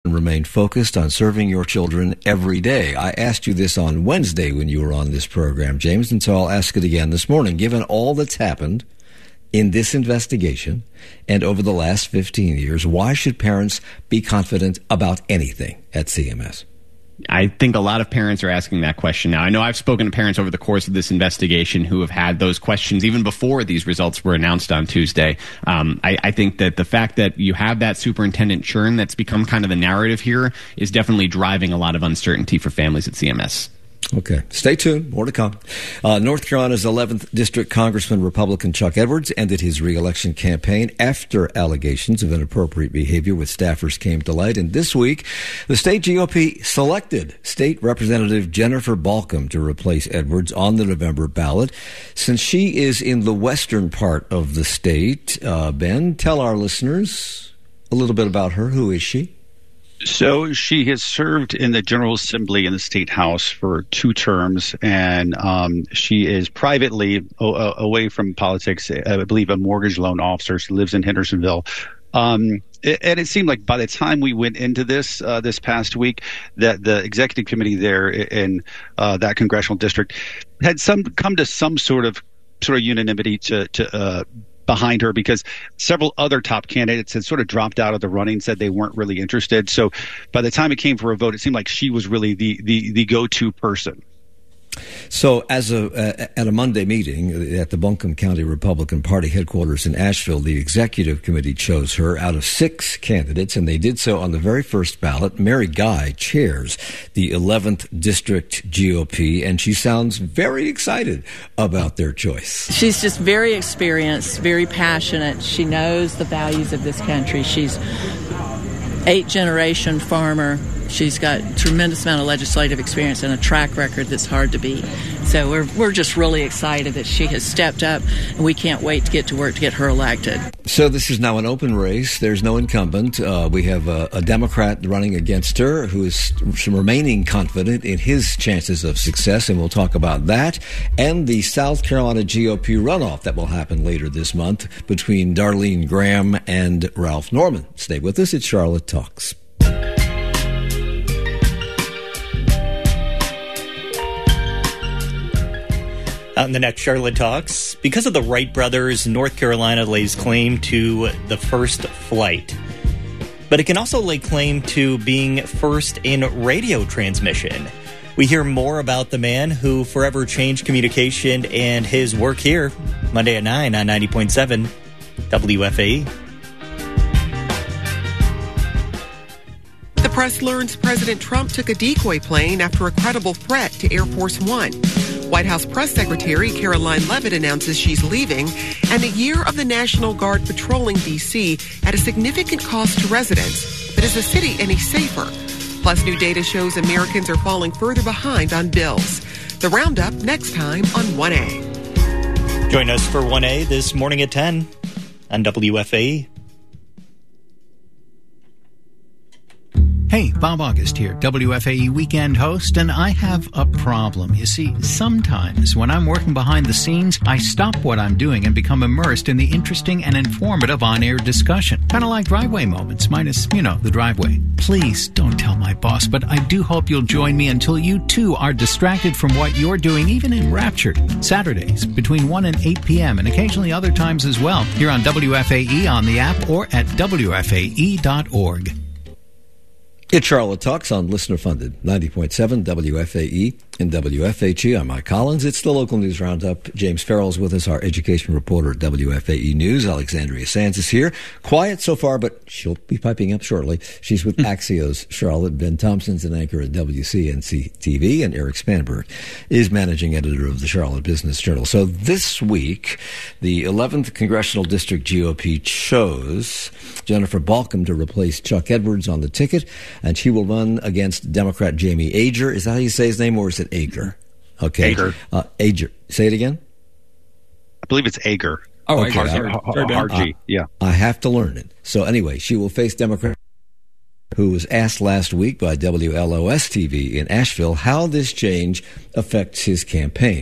and remain focused on serving your children every day. I asked you this on Wednesday when you were on this program, James, and so I'll ask it again this morning. Given all that's happened in this investigation and over the last 15 years, why should parents be confident about anything at CMS? I think a lot of parents are asking that question now. I know I've spoken to parents over the course of this investigation who have had those questions even before these results were announced on Tuesday. I think that the fact that you have that superintendent churn that's become kind of the narrative here is definitely driving a lot of uncertainty for families at CMS. Okay. Stay tuned. More to come. North Carolina's 11th District Congressman Republican Chuck Edwards ended his re-election campaign after allegations of inappropriate behavior with staffers came to light. And this week, the state GOP selected State Representative Jennifer Balcom to replace Edwards on the November ballot. Since she is in the western part of the state, Ben, tell our listeners a little bit about her. Who is she? So she has served in the General Assembly in the State House for 2 terms, and she is privately away from politics, I believe, a mortgage loan officer. She lives in Hendersonville. And it seemed like by the time we went into this past week, that the executive committee there in that congressional district had come to some sort of unanimity to behind her, because several other top candidates had sort of dropped out of the running, said they weren't really interested. So by the time it came for a vote, it seemed like she was really the go-to person. So at a Monday meeting at the Buncombe County Republican Party headquarters in Asheville, the executive committee chose her out of 6 candidates, and they did so on the very first ballot. Mary Guy chairs the 11th District GOP, and she sounds very excited about their choice. She's just very experienced, very passionate. She knows the values of this country. She's 8th-generation farmer. She's got a tremendous amount of legislative experience and a track record that's hard to beat. So we're just really excited that she has stepped up, and we can't wait to get to work to get her elected. So this is now an open race. There's no incumbent. We have a Democrat running against her who is remaining confident in his chances of success, and we'll talk about that and the South Carolina GOP runoff that will happen later this month between Darlene Graham and Ralph Norman. Stay with us. It's Charlotte Talks. On the next Charlotte Talks, because of the Wright brothers, North Carolina lays claim to the first flight. But it can also lay claim to being first in radio transmission. We hear more about the man who forever changed communication and his work here, Monday at 9 on 90.7 WFAE. The press learns President Trump took a decoy plane after a credible threat to Air Force One. White House Press Secretary Caroline Leavitt announces she's leaving, and a year of the National Guard patrolling D.C. at a significant cost to residents. But is the city any safer? Plus, new data shows Americans are falling further behind on bills. The Roundup next time on 1A. Join us for 1A this morning at 10 on WFAE. Hey, Bob August here, WFAE weekend host, and I have a problem. You see, sometimes when I'm working behind the scenes, I stop what I'm doing and become immersed in the interesting and informative on-air discussion. Kind of like driveway moments, minus, the driveway. Please don't tell my boss, but I do hope you'll join me until you too are distracted from what you're doing, even enraptured. Saturdays between 1 and 8 p.m. and occasionally other times as well, here on WFAE on the app or at WFAE.org. It's Charlotte Talks on listener-funded 90.7 WFAE and WFHE. I'm Mike Collins. It's the local news roundup. James Farrell's with us, our education reporter at WFAE News. Alexandria Sands is here. Quiet so far, but she'll be piping up shortly. She's with Axios Charlotte. Ben Thompson's an anchor at WCNC-TV, and Eric Spanberg is managing editor of the Charlotte Business Journal. So this week, the 11th Congressional District GOP chose Jennifer Balcom to replace Chuck Edwards on the ticket, and she will run against Democrat Jamie Ager. Is that how you say his name, or is it Ager? Okay. Ager. Ager. Say it again? I believe it's Ager. Oh, okay. RG, yeah. I have to learn it. So anyway, she will face Democrat who was asked last week by WLOS-TV in Asheville how this change affects his campaign.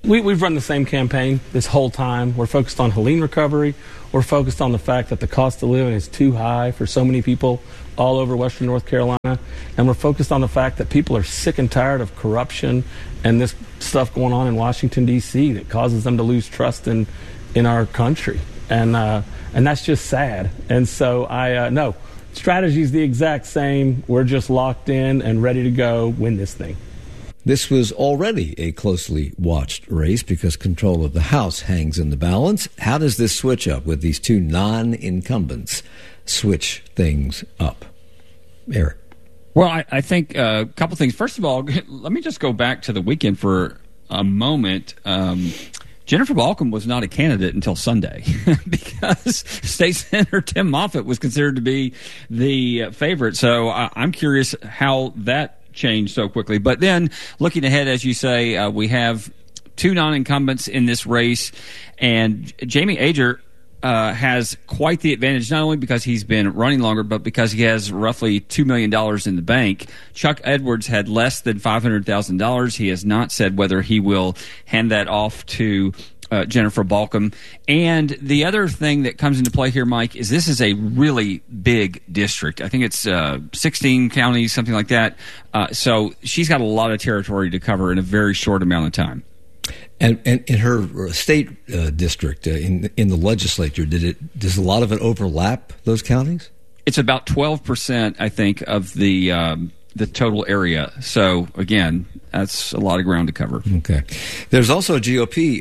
We've run the same campaign this whole time. We're focused on Helene recovery. We're focused on the fact that the cost of living is too high for so many people all over Western North Carolina. And we're focused on the fact that people are sick and tired of corruption and this stuff going on in Washington, D.C. that causes them to lose trust in our country. And that's just sad. And so no, strategy is the exact same. We're just locked in and ready to go win this thing. This was already a closely watched race because control of the House hangs in the balance. How does this switch up with these two non-incumbents switch things up? Eric. Well, I think a couple things. First of all, let me just go back to the weekend for a moment. Jennifer Balcom was not a candidate until Sunday because State Senator Tim Moffitt was considered to be the favorite. So I'm curious how that changed so quickly. But then looking ahead, as you say, we have two non-incumbents in this race, and Jamie Ager has quite the advantage, not only because he's been running longer, but because he has roughly $2 million in the bank. Chuck Edwards had less than $500,000. He has not said whether he will hand that off to Jennifer Balcom. And the other thing that comes into play here, Mike, is this is a really big district. I think it's 16 counties, something like that. So she's got a lot of territory to cover in a very short amount of time. And in her state district, in the legislature, does a lot of it overlap those counties? It's about 12%, I think, of the total area. So again, that's a lot of ground to cover. Okay. There's also a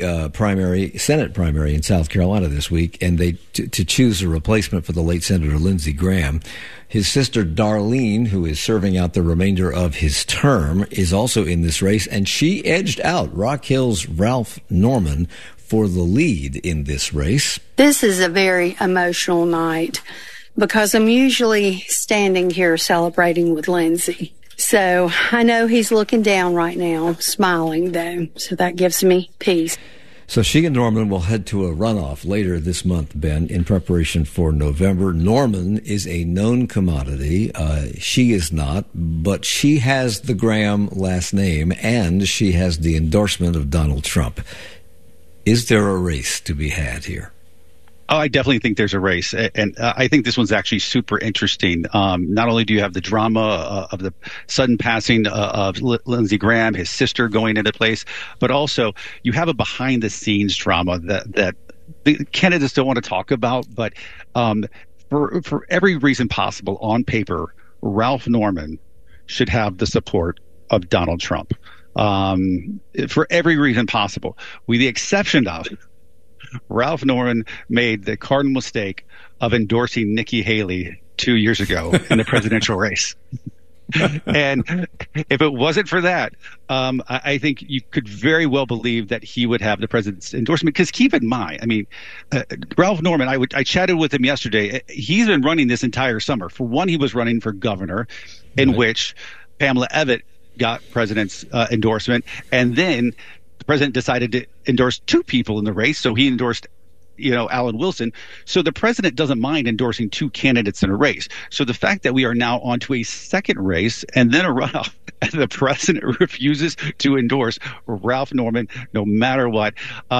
GOP Senate primary in South Carolina this week, and to choose a replacement for the late Senator Lindsey Graham. His sister Darlene, who is serving out the remainder of his term, is also in this race, and she edged out Rock Hill's Ralph Norman for the lead in this race. This is a very emotional night because I'm usually standing here celebrating with Lindsey. So I know he's looking down right now, smiling though, so that gives me peace. So she and Norman will head to a runoff later this month, Ben, in preparation for November. Norman is a known commodity. She is not, but she has the Graham last name, and she has the endorsement of Donald Trump. Is there a race to be had here? Oh, I definitely think there's a race. And I think this one's actually super interesting. Not only do you have the drama of the sudden passing of Lindsey Graham, his sister going into place, but also you have a behind-the-scenes drama that the candidates don't want to talk about. But for every reason possible, on paper, Ralph Norman should have the support of Donald Trump. For every reason possible, with the exception of Ralph Norman made the cardinal mistake of endorsing Nikki Haley 2 years ago in the presidential race. And if it wasn't for that, I think you could very well believe that he would have the president's endorsement. Because keep in mind, I mean, Ralph Norman, I chatted with him yesterday. He's been running this entire summer. For one, he was running for governor, in which Pamela Evett got president's endorsement. And then the president decided to endorse two people in the race, so he endorsed, Alan Wilson. So the president doesn't mind endorsing two candidates in a race. So the fact that we are now on to a second race and then a runoff, and the president refuses to endorse Ralph Norman no matter what,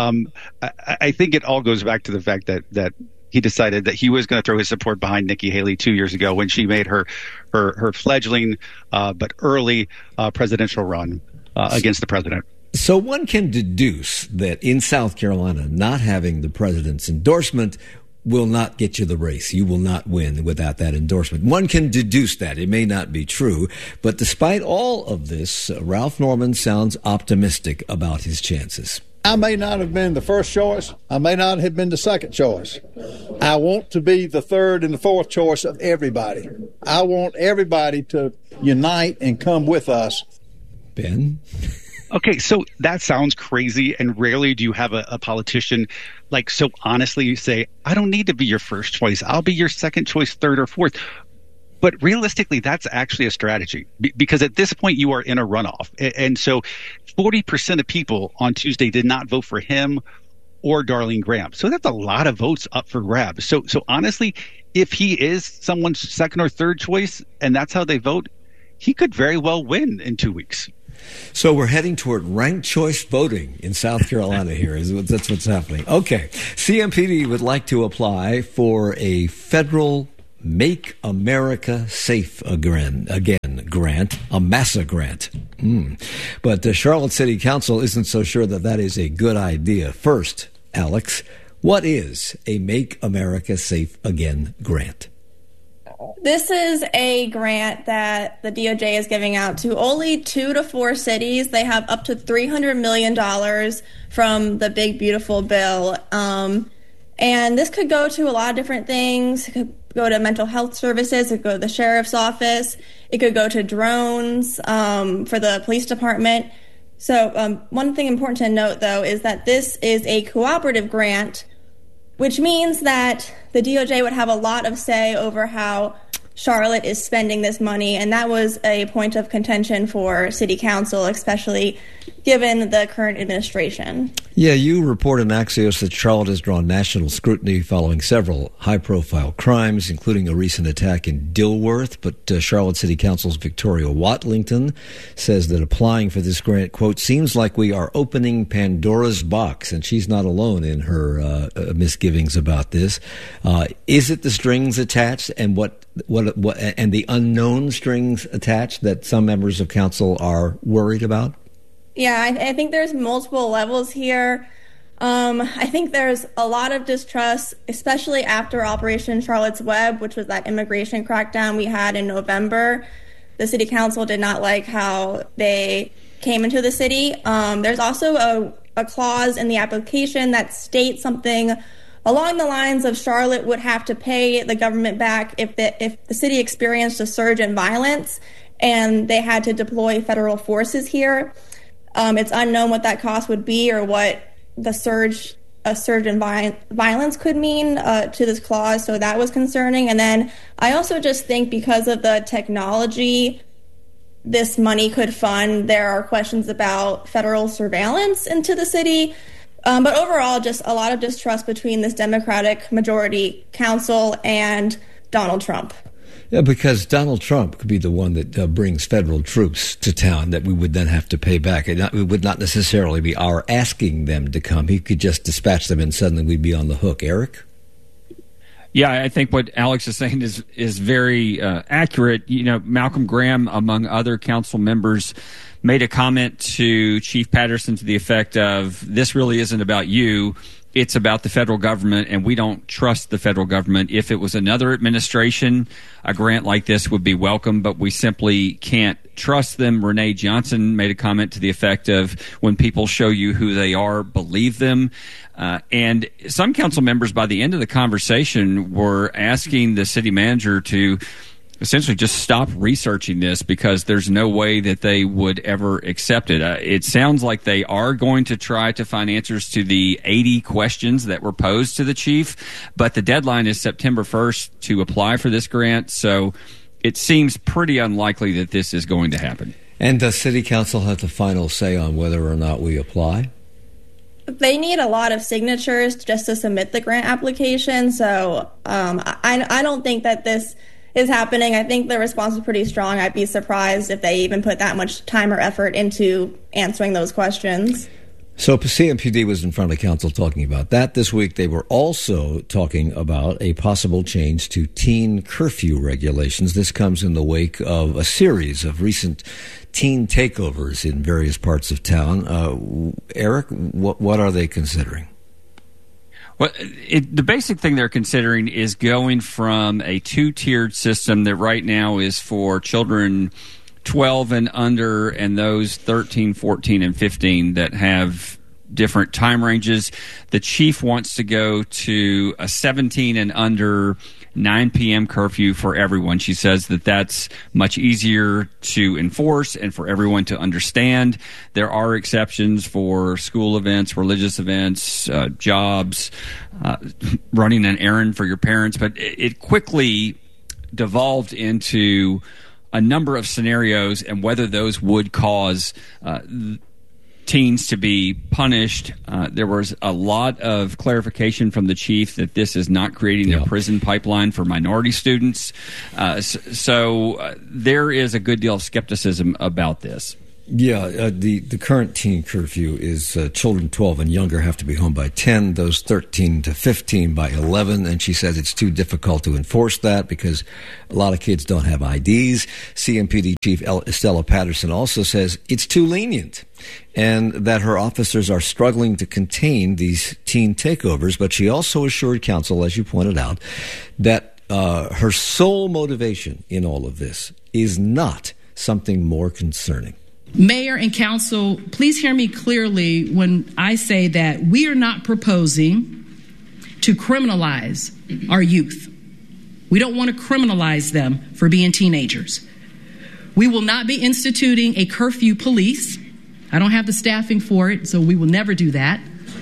I think it all goes back to the fact that he decided that he was going to throw his support behind Nikki Haley 2 years ago when she made her fledgling but early presidential run against the president. So one can deduce that in South Carolina, not having the president's endorsement will not get you the race. You will not win without that endorsement. One can deduce that. It may not be true. But despite all of this, Ralph Norman sounds optimistic about his chances. I may not have been the first choice. I may not have been the second choice. I want to be the third and the fourth choice of everybody. I want everybody to unite and come with us. Ben? Okay, so that sounds crazy, and rarely do you have a politician so honestly say, I don't need to be your first choice. I'll be your second choice, third, or fourth. But realistically, that's actually a strategy because at this point you are in a runoff. And so 40% of people on Tuesday did not vote for him or Darlene Graham. So that's a lot of votes up for grabs. So honestly, if he is someone's second or third choice and that's how they vote, he could very well win in 2 weeks. So we're heading toward ranked choice voting in South Carolina here. That's what's happening. Okay. CMPD would like to apply for a federal Make America Safe Again grant, a MASA grant. But the Charlotte City Council isn't so sure that is a good idea. First, Alex, what is a Make America Safe Again grant? This is a grant that the DOJ is giving out to only 2 to 4 cities. They have up to $300 million from the Big Beautiful Bill. And this could go to a lot of different things. It could go to mental health services. It could go to the sheriff's office. It could go to drones for the police department. So one thing important to note, though, is that this is a cooperative grant, which means that the DOJ would have a lot of say over how Charlotte is spending this money, and that was a point of contention for City Council, especially given the current administration. Yeah, you report in Axios that Charlotte has drawn national scrutiny following several high-profile crimes, including a recent attack in Dilworth. But Charlotte City Council's Victoria Watlington says that applying for this grant, quote, seems like we are opening Pandora's box, and she's not alone in her misgivings about this. Is it the strings attached and what and the unknown strings attached that some members of council are worried about? Yeah, I think there's multiple levels here. I think there's a lot of distrust, especially after Operation Charlotte's Web, which was that immigration crackdown we had in November. The city council did not like how they came into the city. There's also a clause in the application that states something along the lines of Charlotte would have to pay the government back if the city experienced a surge in violence and they had to deploy federal forces here. It's unknown what that cost would be or what a surge in violence could mean to this clause, so that was concerning. And then I also just think because of the technology this money could fund, there are questions about federal surveillance into the city. But overall, just a lot of distrust between this Democratic majority council and Donald Trump. Yeah, because Donald Trump could be the one that brings federal troops to town that we would then have to pay back. It would not necessarily be our asking them to come. He could just dispatch them and suddenly we'd be on the hook. Eric? Yeah, I think what Alex is saying is very accurate. You know, Malcolm Graham, among other council members, made a comment to Chief Patterson to the effect of, this really isn't about you. It's about the federal government, and we don't trust the federal government. If it was another administration, a grant like this would be welcome, but we simply can't trust them. Renee Johnson made a comment to the effect of, when people show you who they are, believe them. And some council members, by the end of the conversation, were asking the city manager to essentially just stop researching this because there's no way that they would ever accept it. It sounds like they are going to try to find answers to the 80 questions that were posed to the chief, but the deadline is September 1st to apply for this grant, so it seems pretty unlikely that this is going to happen. And does City Council have the final say on whether or not we apply? They need a lot of signatures just to submit the grant application, so I don't think that this is happening. I think the response is pretty strong. I'd be surprised if they even put that much time or effort into answering those questions. So CMPD was in front of council talking about that this week. They were also talking about a possible change to teen curfew regulations. This comes in the wake of a series of recent teen takeovers in various parts of town. Eric, what are they considering? Well, the basic thing they're considering is going from a 2-tiered system that right now is for children 12 and under and those 13, 14, and 15 that have different time ranges. The chief wants to go to a 17 and under 9 p.m. curfew for everyone. She says that that's much easier to enforce and for everyone to understand. There are exceptions for school events, religious events, jobs, running an errand for your parents, but it quickly devolved into a number of scenarios and whether those would cause teens to be punished. There was a lot of clarification from the chief that this is not creating a prison pipeline for minority students. So there is a good deal of skepticism about this. Yeah, the current teen curfew is children 12 and younger have to be home by 10, those 13 to 15 by 11, and she says it's too difficult to enforce that because a lot of kids don't have IDs. CMPD Chief Estella Patterson also says it's too lenient and that her officers are struggling to contain these teen takeovers, but she also assured council, as you pointed out, that her sole motivation in all of this is not something more concerning. Mayor and council, please hear me clearly when I say that we are not proposing to criminalize our youth. We don't want to criminalize them for being teenagers. We will not be instituting a curfew police. I don't have the staffing for it, so we will never do that.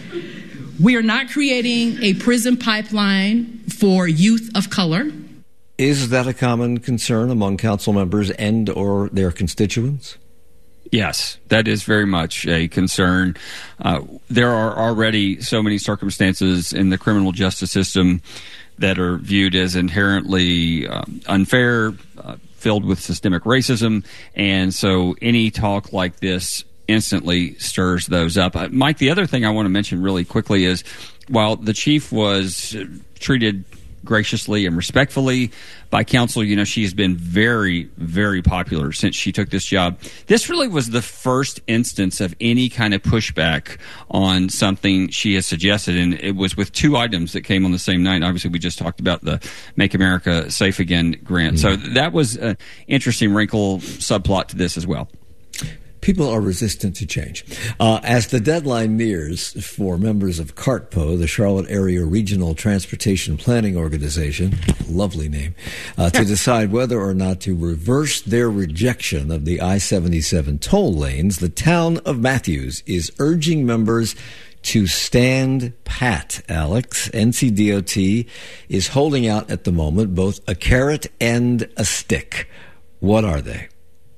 We are not creating a prison pipeline for youth of color. Is that a common concern among council members and or their constituents? Yes, that is very much a concern. There are already so many circumstances in the criminal justice system that are viewed as inherently unfair, filled with systemic racism, and so any talk like this instantly stirs those up. Mike, the other thing I want to mention really quickly is while the chief was treated graciously and respectfully by council, you know, she has been very, very popular since she took this job. This really was the first instance of any kind of pushback on something she has suggested, and it was with two items that came on the same night. Obviously, we just talked about the Make America Safe Again grant. So that was an interesting wrinkle subplot to this as well. People are resistant to change. As the deadline nears for members of CARTPO, the Charlotte Area Regional Transportation Planning Organization, lovely name, to decide whether or not to reverse their rejection of the I-77 toll lanes, the town of Matthews is urging members to stand pat, Alex. NCDOT is holding out at the moment both a carrot and a stick. What are they?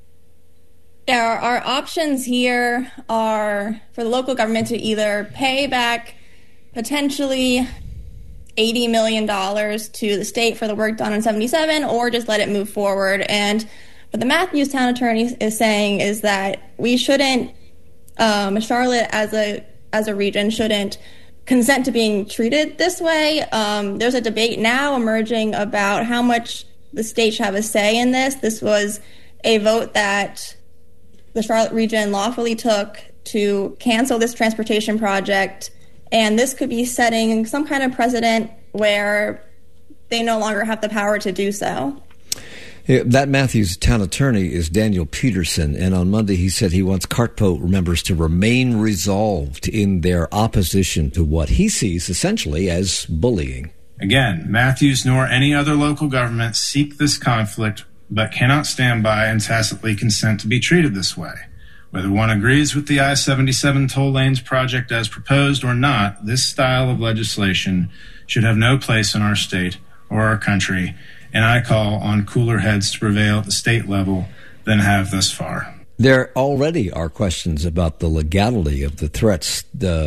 Our options here are for the local government to either pay back potentially $80 million to the state for the work done on 77 or just let it move forward. And what the Matthews town attorney is saying is that we shouldn't, Charlotte as a region shouldn't consent to being treated this way. There's a debate now emerging about how much the state should have a say in this. This was a vote that the Charlotte region lawfully took to cancel this transportation project, and this could be setting some kind of precedent where they no longer have the power to do so. Yeah, that Matthews town attorney is Daniel Peterson, and on Monday he said he wants CARTPO members to remain resolved in their opposition to what he sees essentially as bullying. Again, Matthews nor any other local government seek this conflict but cannot stand by and tacitly consent to be treated this way. Whether one agrees with the I-77 toll lanes project as proposed or not, this style of legislation should have no place in our state or our country, and I call on cooler heads to prevail at the state level than have thus far. There already are questions about the legality of the threats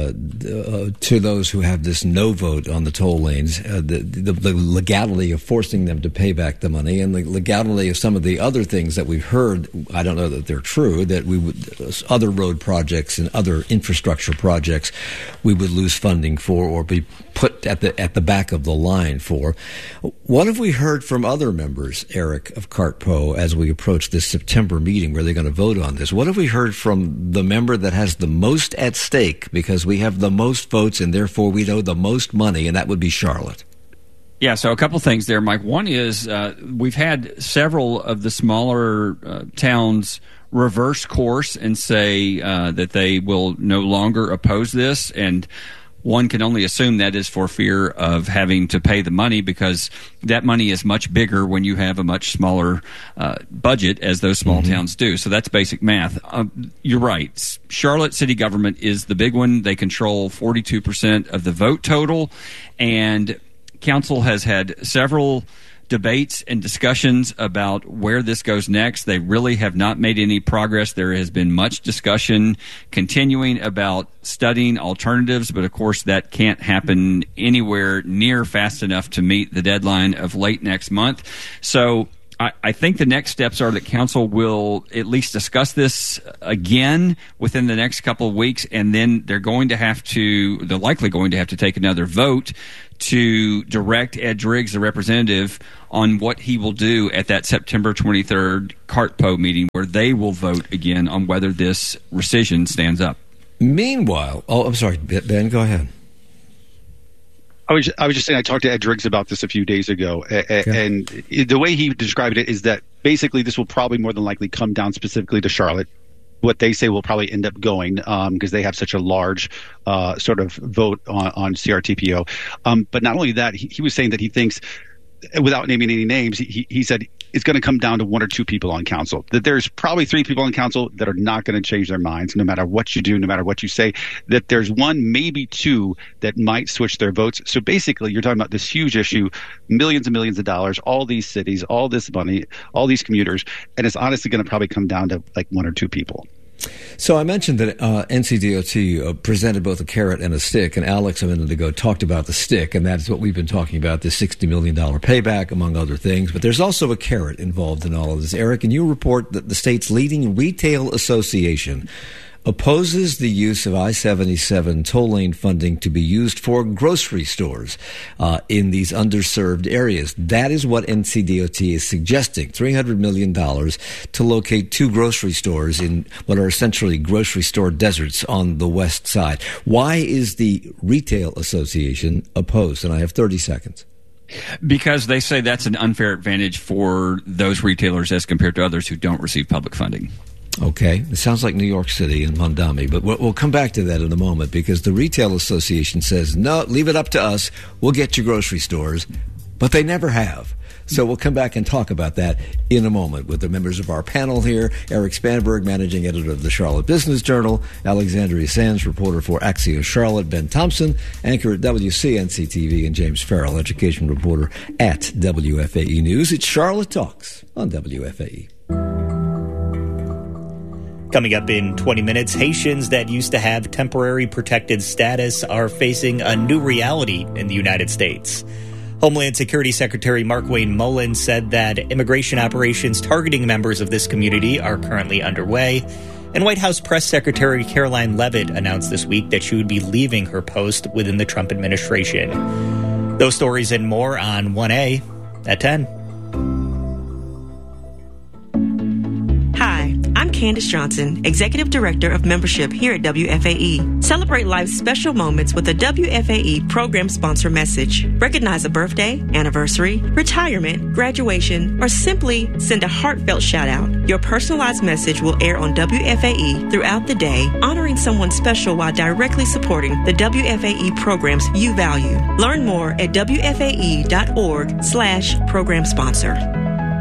to those who have this no vote on the toll lanes, the legality of forcing them to pay back the money, and the legality of some of the other things that we've heard. I don't know that they're true, that we would, other road projects and other infrastructure projects, we would lose funding for or be put at the back of the line for. What have we heard from other members, Eric, of CARTPO as we approach this September meeting where they're going to vote on this? What have we heard from the member that has the most at stake because we have the most votes and therefore we know the most money, and that would be Charlotte? Yeah, so a couple things there, Mike. One is we've had several of the smaller towns reverse course and say that they will no longer oppose this, and one can only assume that is for fear of having to pay the money because that money is much bigger when you have a much smaller budget, as those small towns do. So that's basic math. You're right. Charlotte city government is the big one. They control 42% of the vote total, and council has had several debates and discussions about where this goes next. They really have not made any progress. There has been much discussion continuing about studying alternatives, but of course that can't happen anywhere near fast enough to meet the deadline of late next month. So I think the next steps are that council will at least discuss this again within the next couple of weeks, and then they're likely going to have to take another vote to direct Ed Driggs, the representative, on what he will do at that September 23rd CARTPO meeting, where they will vote again on whether this rescission stands up. Meanwhile, I'm sorry, Ben, go ahead. I was just saying, I talked to Ed Driggs about this a few days ago, and the way he described it is that basically this will probably more than likely come down specifically to Charlotte. What they say will probably end up going because they have such a large sort of vote on CRTPO. But not only that, he was saying that he thinks, without naming any names, he said it's going to come down to one or two people on council. That there's probably three people on council that are not going to change their minds no matter what you do, no matter what you say. That there's one, maybe two, that might switch their votes. So basically, you're talking about this huge issue, millions and millions of dollars, all these cities, all this money, all these commuters, and it's honestly going to probably come down to like one or two people. So I mentioned that NCDOT presented both a carrot and a stick, and Alex a minute ago talked about the stick, and that's what we've been talking about, this $60 million payback, among other things. But there's also a carrot involved in all of this. Eric, and you report that the state's leading retail association opposes the use of I-77 toll lane funding to be used for grocery stores in these underserved areas. That is what NCDOT is suggesting, $300 million to locate two grocery stores in what are essentially grocery store deserts on the west side. Why is the Retail Association opposed? And I have 30 seconds. Because they say that's an unfair advantage for those retailers as compared to others who don't receive public funding. Okay. It sounds like New York City and Mondami, but we'll come back to that in a moment because the Retail Association says, no, leave it up to us. We'll get you grocery stores, but they never have. So we'll come back and talk about that in a moment with the members of our panel here. Eric Spanberg, managing editor of the Charlotte Business Journal, Alexandria Sands, reporter for Axios Charlotte, Ben Thompson, anchor at WCNC-TV, and James Farrell, education reporter at WFAE News. It's Charlotte Talks on WFAE. Coming up in 20 minutes, Haitians that used to have temporary protected status are facing a new reality in the United States. Homeland Security Secretary Markwayne Mullin said that immigration operations targeting members of this community are currently underway. And White House Press Secretary Karoline Leavitt announced this week that she would be leaving her post within the Trump administration. Those stories and more on 1A at 10. Hi, I'm Candace Johnson, Executive Director of Membership here at WFAE. Celebrate life's special moments with a WFAE program sponsor message. Recognize a birthday, anniversary, retirement, graduation, or simply send a heartfelt shout out. Your personalized message will air on WFAE throughout the day, honoring someone special while directly supporting the WFAE programs you value. Learn more at WFAE.org/program sponsor.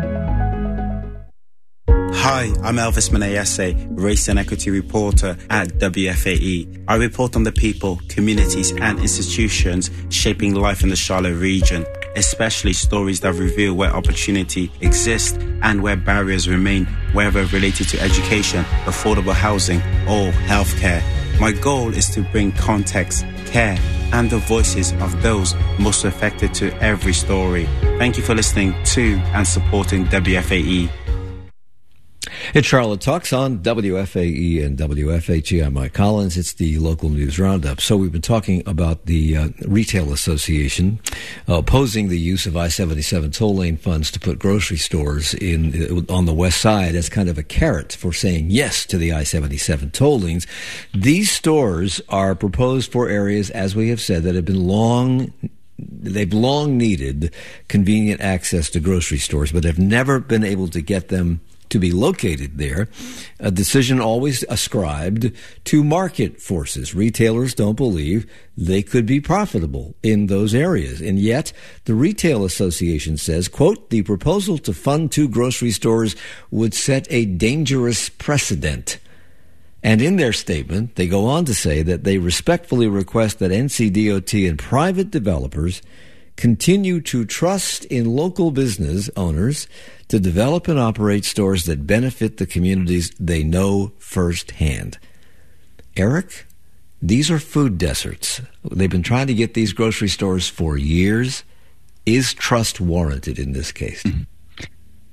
Hi, I'm Elvis Menayese, race and equity reporter at WFAE. I report on the people, communities, and institutions shaping life in the Charlotte region, especially stories that reveal where opportunity exists and where barriers remain, whether related to education, affordable housing, or healthcare. My goal is to bring context, care, and the voices of those most affected to every story. Thank you for listening to and supporting WFAE. It's Charlotte Talks on WFAE and WFHE. I'm Mike Collins. It's the local news roundup. So we've been talking about the Retail Association opposing the use of I-77 toll lane funds to put grocery stores on the west side as kind of a carrot for saying yes to the I-77 toll lanes. These stores are proposed for areas, as we have said, that have been they've long needed convenient access to grocery stores, but have never been able to get them to be located there, a decision always ascribed to market forces. Retailers don't believe they could be profitable in those areas. And yet, the Retail Association says, quote, the proposal to fund two grocery stores would set a dangerous precedent. And in their statement, they go on to say that they respectfully request that NCDOT and private developers continue to trust in local business owners to develop and operate stores that benefit the communities they know firsthand. Eric, these are food deserts. They've been trying to get these grocery stores for years. Is trust warranted in this case?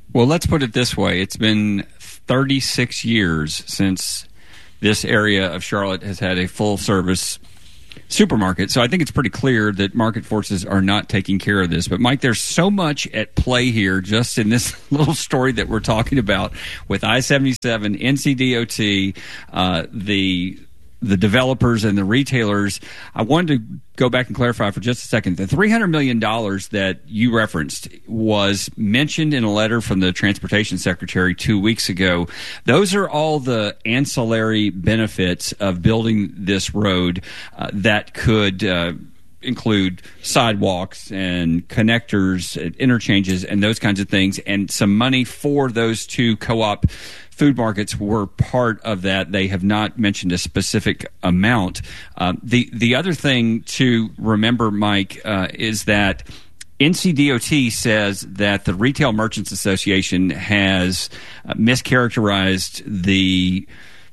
Well, let's put it this way. It's been 36 years since this area of Charlotte has had a full-service supermarket. So I think it's pretty clear that market forces are not taking care of this. But, Mike, there's so much at play here just in this little story that we're talking about with I-77, NCDOT, the developers and the retailers. I wanted to go back and clarify for just a second. The $300 million that you referenced was mentioned in a letter from the Transportation Secretary 2 weeks ago. Those are all the ancillary benefits of building this road that could include sidewalks and connectors, interchanges, and those kinds of things, and some money for those two co-op food markets were part of that. They have not mentioned a specific amount. The other thing to remember, Mike, is that NCDOT says that the Retail Merchants Association has mischaracterized the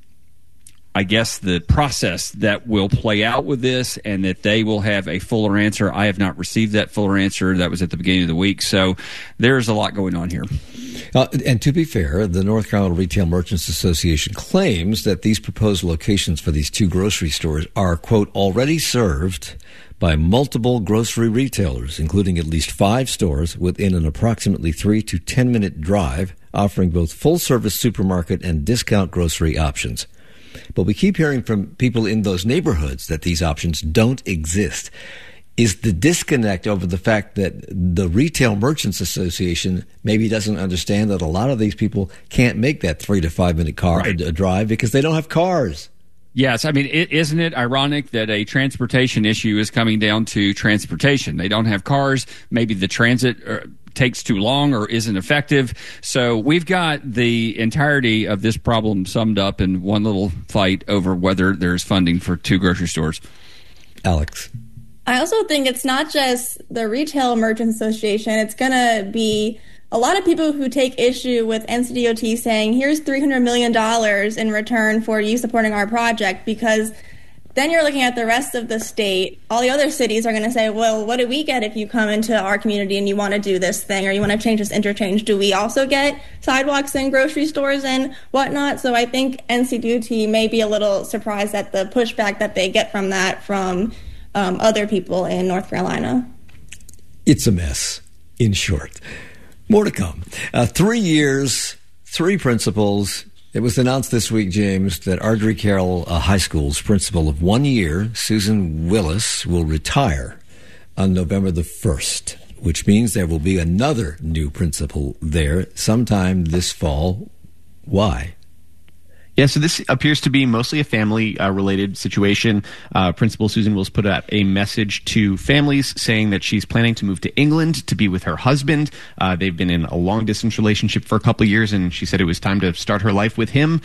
process that will play out with this, and that they will have a fuller answer. I have not received that fuller answer. That was at the beginning of the week. So there's a lot going on here. And to be fair, the North Carolina Retail Merchants Association claims that these proposed locations for these two grocery stores are, quote, already served by multiple grocery retailers, including at least 5 stores within an approximately 3 to 10-minute drive, offering both full-service supermarket and discount grocery options. But we keep hearing from people in those neighborhoods that these options don't exist. Is the disconnect over the fact that the Retail Merchants Association maybe doesn't understand that a lot of these people can't make that 3 to 5 minute drive because they don't have cars? Yes, I mean, isn't it ironic that a transportation issue is coming down to transportation? They don't have cars. Maybe the transit takes too long or isn't effective. So we've got the entirety of this problem summed up in one little fight over whether there's funding for 2 grocery stores. Alex. I also think it's not just the Retail Merchants Association. It's going to be a lot of people who take issue with NCDOT saying, here's $300 million in return for you supporting our project, because then you're looking at the rest of the state. All the other cities are going to say, well, what do we get if you come into our community and you want to do this thing or you want to change this interchange? Do we also get sidewalks and grocery stores and whatnot? So I think NCDOT may be a little surprised at the pushback that they get from that from other people in North Carolina. It's a mess, in short. More to come. 3 years, 3 principals. It was announced this week, James, that Ardrey Carroll High School's principal of 1 year, Susan Willis, will retire on November the 1st, which means there will be another new principal there sometime this fall. Why? Yeah, so this appears to be mostly a family-related situation. Principal Susan Willis put out a message to families saying that she's planning to move to England to be with her husband. They've been in a long-distance relationship for a couple of years, and she said it was time to start her life with him.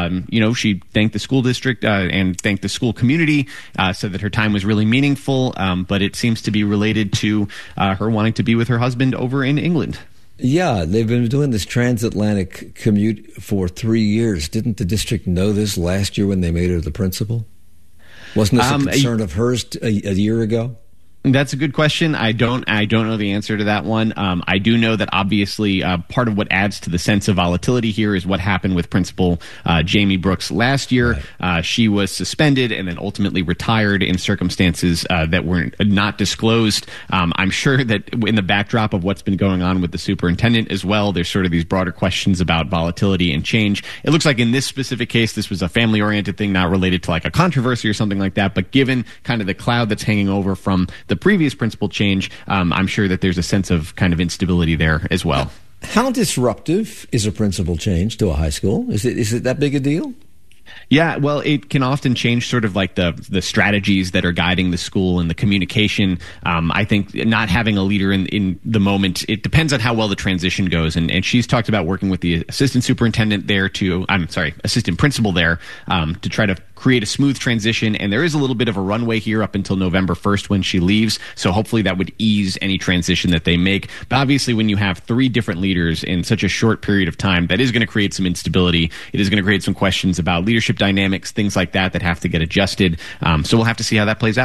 She thanked the school district and thanked the school community, said that her time was really meaningful, but it seems to be related to her wanting to be with her husband over in England. Yeah, they've been doing this transatlantic commute for 3 years. Didn't the district know this last year when they made her the principal? Wasn't this a concern of hers a year ago? That's a good question. I don't know the answer to that one. I do know that obviously part of what adds to the sense of volatility here is what happened with Principal Jamie Brooks last year. Right. She was suspended and then ultimately retired in circumstances that were not disclosed. I'm sure that in the backdrop of what's been going on with the superintendent as well, there's sort of these broader questions about volatility and change. It looks like in this specific case, this was a family-oriented thing, not related to like a controversy or something like that. But given kind of the cloud that's hanging over from the previous principal change, I'm sure that there's a sense of kind of instability there as well. How disruptive is a principal change to a high school? Is it that big a deal? Yeah, well, it can often change sort of like the strategies that are guiding the school and the communication. I think not having a leader in the moment, it depends on how well the transition goes. And she's talked about working with the assistant superintendent there assistant principal there to try to create a smooth transition. And there is a little bit of a runway here up until November 1st when she leaves. So hopefully that would ease any transition that they make. But obviously when you have 3 different leaders in such a short period of time, that is going to create some instability. It is going to create some questions about leadership dynamics, things like that have to get adjusted. So we'll have to see how that plays out.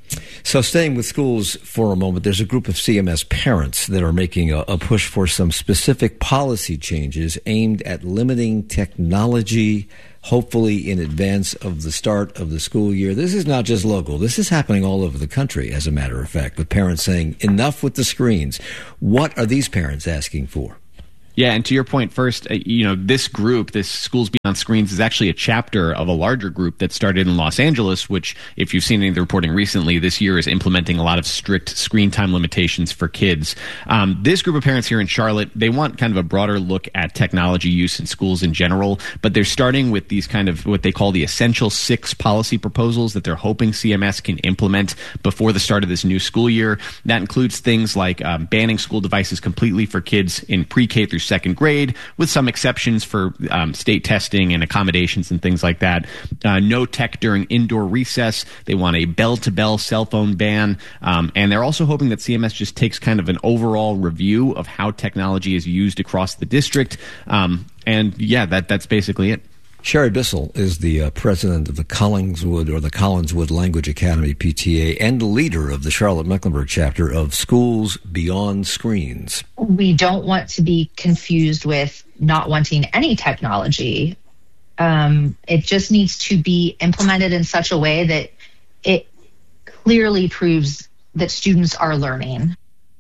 So staying with schools for a moment, there's a group of CMS parents that are making a push for some specific policy changes aimed at limiting technology, hopefully in advance of the start of the school year. This is not just local. This is happening all over the country, as a matter of fact, with parents saying, enough with the screens. What are these parents asking for? Yeah, and to your point first, this group, this Schools Beyond Screens, is actually a chapter of a larger group that started in Los Angeles, which, if you've seen any of the reporting recently, this year is implementing a lot of strict screen time limitations for kids. This group of parents here in Charlotte, they want kind of a broader look at technology use in schools in general, but they're starting with these kind of what they call the Essential 6 policy proposals that they're hoping CMS can implement before the start of this new school year. That includes things like banning school devices completely for kids in pre-K through second grade, with some exceptions for state testing and accommodations and things like that. No tech during indoor recess. They want a bell-to-bell cell phone ban. And they're also hoping that CMS just takes kind of an overall review of how technology is used across the district. That's basically it. Sherry Bissell is the president of the Collinswood Language Academy PTA and the leader of the Charlotte-Mecklenburg chapter of Schools Beyond Screens. We don't want to be confused with not wanting any technology. It just needs to be implemented in such a way that it clearly proves that students are learning.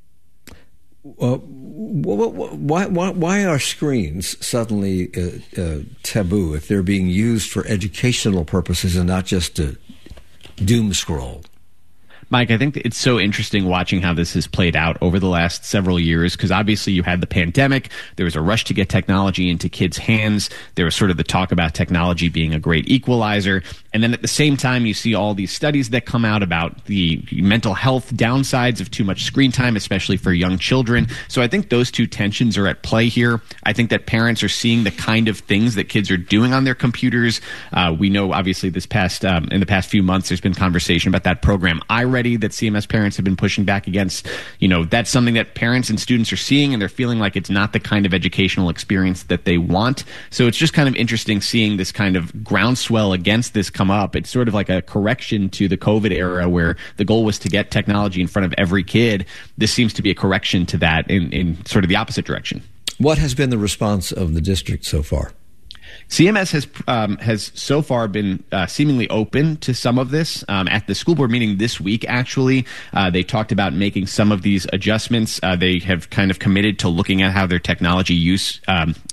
Why are screens suddenly taboo if they're being used for educational purposes and not just to doom scroll? Mike, I think it's so interesting watching how this has played out over the last several years, because obviously you had the pandemic. There was a rush to get technology into kids' hands. There was sort of the talk about technology being a great equalizer. And then at the same time, you see all these studies that come out about the mental health downsides of too much screen time, especially for young children. So I think those two tensions are at play here. I think that parents are seeing the kind of things that kids are doing on their computers. We know, obviously, in the past few months, there's been conversation about that program iReady that CMS parents have been pushing back against. That's something that parents and students are seeing, and they're feeling like it's not the kind of educational experience that they want. So it's just kind of interesting seeing this kind of groundswell against this come up. It's sort of like a correction to the COVID era where the goal was to get technology in front of every kid. This seems to be a correction to that in sort of the opposite direction. What has been the response of the district so far? CMS has so far been seemingly open to some of this. At the school board meeting this week, actually, they talked about making some of these adjustments. They have kind of committed to looking at how their technology use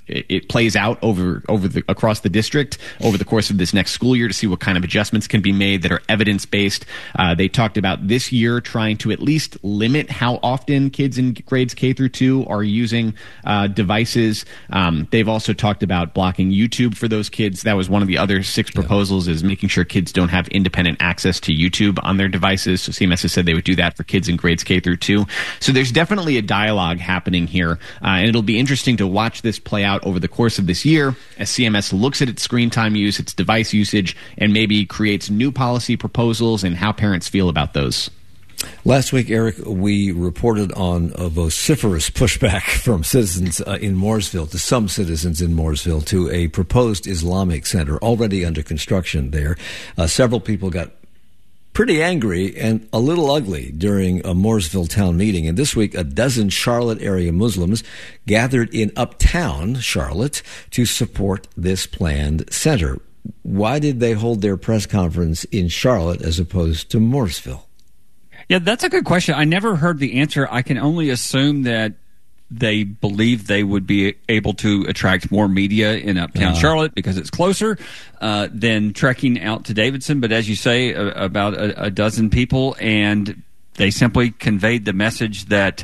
it plays out across the district over the course of this next school year to see what kind of adjustments can be made that are evidence-based. They talked about this year trying to at least limit how often kids in grades K through 2 are using devices. They've also talked about blocking YouTube for those kids. That was one of the other 6 proposals, is making sure kids don't have independent access to YouTube on their devices. So CMS has said they would do that for kids in grades K through 2. So there's definitely a dialogue happening here, and it'll be interesting to watch this play out over the course of this year as CMS looks at its screen time use, its device usage, and maybe creates new policy proposals and how parents feel about those. Last week, Eric, we reported on a vociferous pushback from citizens in Mooresville, to some citizens in Mooresville, to a proposed Islamic center already under construction there. Several people got pretty angry and a little ugly during a Mooresville town meeting. And this week, a dozen Charlotte area Muslims gathered in uptown Charlotte to support this planned center. Why did they hold their press conference in Charlotte as opposed to Mooresville? Yeah, that's a good question. I never heard the answer. I can only assume that they believe they would be able to attract more media in uptown Charlotte because it's closer than trekking out to Davidson. But as you say, about a dozen people, and they simply conveyed the message that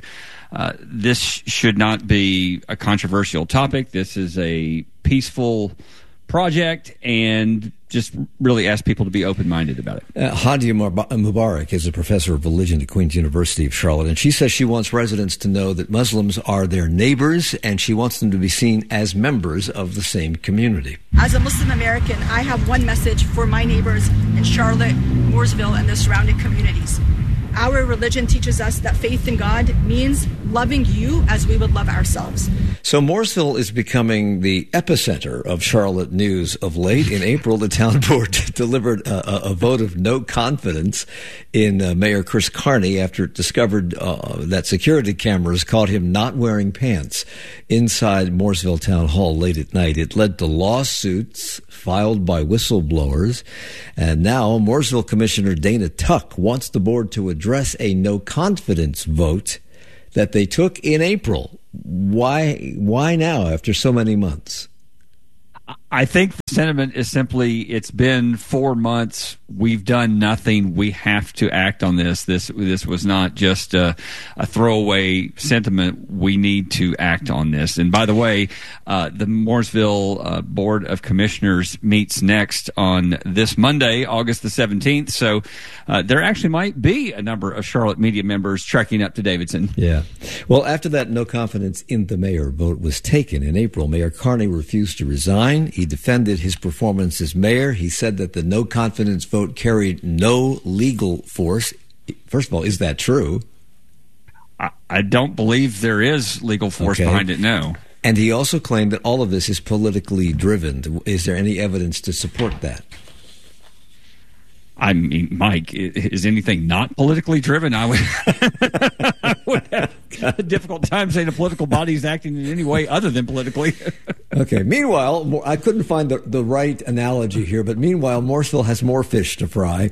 this should not be a controversial topic. This is a peaceful project, and just really ask people to be open-minded about it. Hadia Mubarak is a professor of religion at Queen's University of Charlotte, and she says she wants residents to know that Muslims are their neighbors, and she wants them to be seen as members of the same community. As a Muslim American, I have one message for my neighbors in Charlotte, Mooresville, and the surrounding communities. Our religion teaches us that faith in God means loving you as we would love ourselves. So Mooresville is becoming the epicenter of Charlotte news of late. In April, the town board delivered a vote of no confidence in Mayor Chris Carney after it discovered that security cameras caught him not wearing pants inside Mooresville Town Hall late at night. It led to lawsuits filed by whistleblowers. And now Mooresville Commissioner Dana Tuck wants the board to address a no confidence vote that they took in April. Why now after so many months? I think the sentiment is simply, it's been 4 months. We've done nothing. We have to act on this. This was not just a throwaway sentiment. We need to act on this. And by the way, the Mooresville Board of Commissioners meets next on this Monday, August the 17th. So there actually might be a number of Charlotte media members trekking up to Davidson. Yeah. Well, after that no confidence in the mayor vote was taken in April, Mayor Carney refused to resign. He defended his performance as mayor. He said that the no confidence vote carried no legal force. First of all, is that true? I don't believe there is legal force behind it, no. And he also claimed that all of this is politically driven. Is there any evidence to support that? I mean, Mike, is anything not politically driven? I would have a difficult time saying a political body is acting in any way other than politically. Okay. Meanwhile, I couldn't find the right analogy here, but meanwhile, Mooresville has more fish to fry.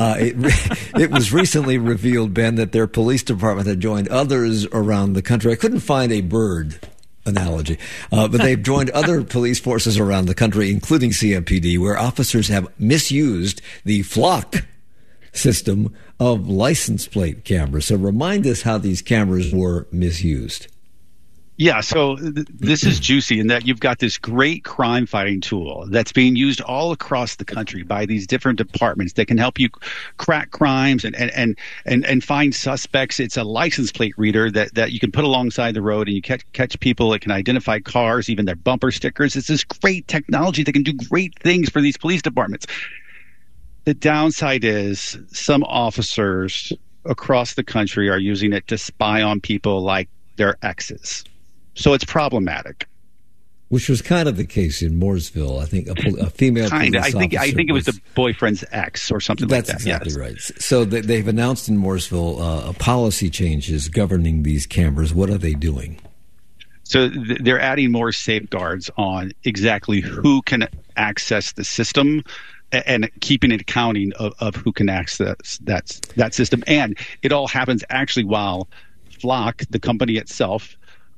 It was recently revealed, Ben, that their police department had joined others around the country. I couldn't find a bird analogy, but they've joined other police forces around the country, including CMPD, where officers have misused the Flock system of license plate cameras. So remind us how these cameras were misused. Yeah, so this is juicy in that you've got this great crime fighting tool that's being used all across the country by these different departments that can help you crack crimes and find suspects. It's a license plate reader that you can put alongside the road and you catch people. It can identify cars, even their bumper stickers. It's this great technology that can do great things for these police departments. The downside is some officers across the country are using it to spy on people like their exes. So it's problematic. Which was kind of the case in Mooresville. I think a female police officer. I think it was the boyfriend's ex or something like that. That's exactly right. So they've announced in Mooresville policy changes governing these cameras. What are they doing? So they're adding more safeguards on exactly who can access the system and keeping an accounting of who can access that system. And it all happens actually while Flock, the company itself,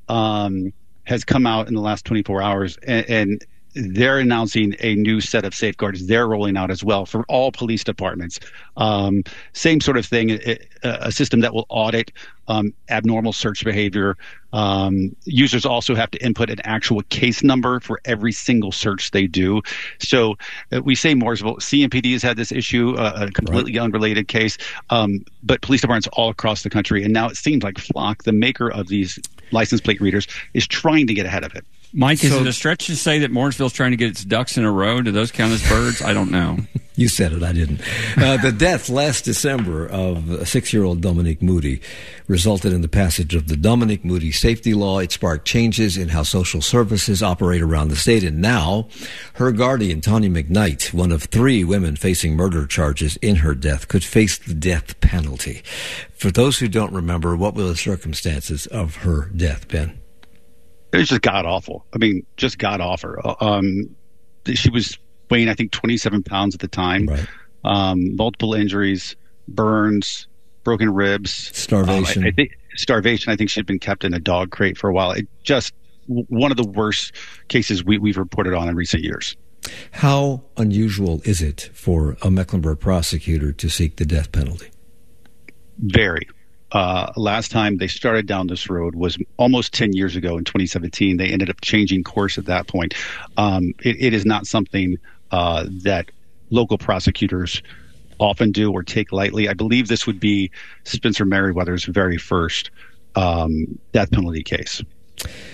has come out in the last 24 hours and they're announcing a new set of safeguards they're rolling out as well for all police departments. Same sort of thing, a system that will audit abnormal search behavior. Users also have to input an actual case number for every single search they do. So we say Mooresville, CMPD has had this issue, a completely unrelated case, but police departments all across the country. And now it seems like Flock, the maker of these license plate readers, is trying to get ahead of it. Mike, is it a stretch to say that Mooresville's trying to get its ducks in a row? Do those count as birds? I don't know. You said it, I didn't. The death last December of a 6-year-old Dominique Moody resulted in the passage of the Dominique Moody safety law. It sparked changes in how social services operate around the state. And now her guardian, Tanya McKnight, one of 3 women facing murder charges in her death, could face the death penalty. For those who don't remember, what were the circumstances of her death, Ben? It was just god-awful. I mean, just god-awful. She was weighing, I think, 27 pounds at the time. Right. Multiple injuries, burns, broken ribs. Starvation. Starvation. I think she'd been kept in a dog crate for a while. It just one of the worst cases we've reported on in recent years. How unusual is it for a Mecklenburg prosecutor to seek the death penalty? Very. Last time they started down this road was almost 10 years ago in 2017. They ended up changing course at that point. It is not something that local prosecutors often do or take lightly. I believe this would be Spencer Merriweather's very first death penalty case.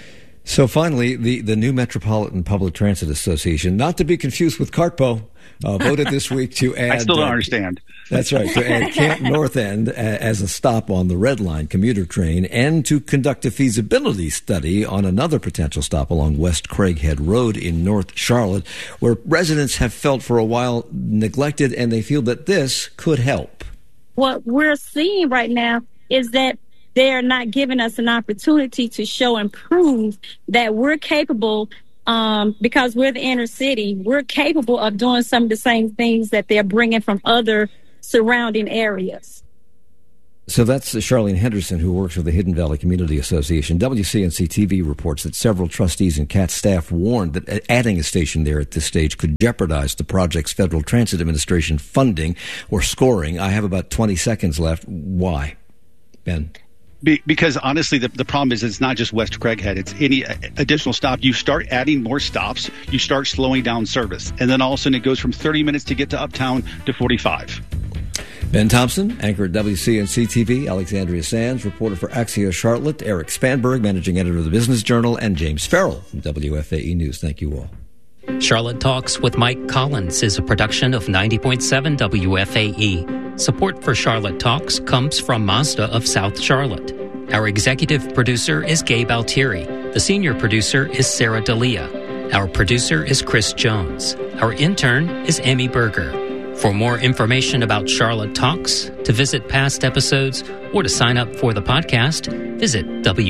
So finally, the new Metropolitan Public Transit Association, not to be confused with CartPo, voted this week to add... I still don't understand. That's right, to add Camp North End as a stop on the Red Line commuter train and to conduct a feasibility study on another potential stop along West Craighead Road in North Charlotte, where residents have felt for a while neglected, and they feel that this could help. What we're seeing right now is that they're not giving us an opportunity to show and prove that we're capable, because we're the inner city, we're capable of doing some of the same things that they're bringing from other surrounding areas. So that's Charlene Henderson, who works with the Hidden Valley Community Association. WCNC-TV reports that several trustees and CAT staff warned that adding a station there at this stage could jeopardize the project's Federal Transit Administration funding or scoring. I have about 20 seconds left. Why, Ben? Because honestly, the problem is it's not just West Craighead. It's any additional stop. You start adding more stops, you start slowing down service. And then all of a sudden it goes from 30 minutes to get to Uptown to 45. Ben Thompson, anchor at WCNC-TV, Alexandria Sands, reporter for Axios Charlotte, Eric Spanberg, managing editor of the Business Journal, and James Farrell from WFAE News. Thank you all. Charlotte Talks with Mike Collins is a production of 90.7 WFAE. Support for Charlotte Talks comes from Mazda of South Charlotte. Our executive producer is Gabe Altieri. The senior producer is Sarah D'Elia. Our producer is Chris Jones. Our intern is Amy Berger. For more information about Charlotte Talks, to visit past episodes, or to sign up for the podcast, visit